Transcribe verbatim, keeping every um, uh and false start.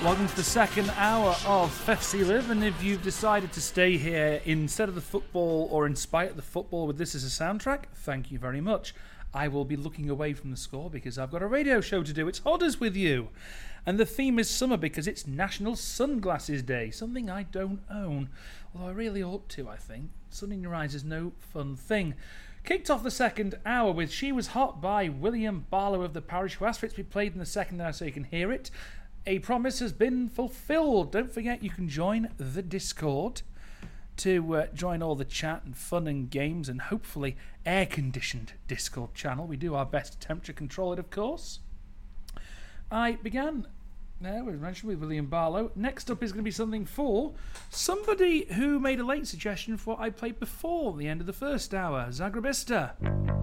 Welcome to the second hour of F C Live, and if you've decided to stay here instead of the football or in spite of the football with this as a soundtrack, thank you very much. I will be looking away from the score because I've got a radio show to do. It's Hodders with you. And the theme is summer because it's National Sunglasses Day, something I don't own, although I really ought to, I think. Sun in your eyes is no fun thing. Kicked off the second hour with She Was Hot by William Barlow of the Parish, who asked for it to be played in the second hour so you can hear it. A promise has been fulfilled. Don't forget you can join the Discord to uh, join all the chat and fun and games and hopefully air-conditioned Discord channel. We do our best to temperature control it, of course. I began, now as mentioned, with William Barlow. Next up is going to be something for somebody who made a late suggestion for what I played before the end of the first hour, Zagrabista.